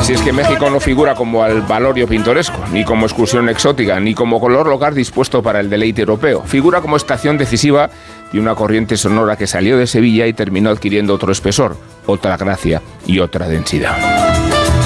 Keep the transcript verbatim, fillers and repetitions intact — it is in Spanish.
Así es que México no figura como al valorio pintoresco, ni como excursión exótica, ni como color local dispuesto para el deleite europeo. Figura como estación decisiva de una corriente sonora que salió de Sevilla y terminó adquiriendo otro espesor, otra gracia y otra densidad.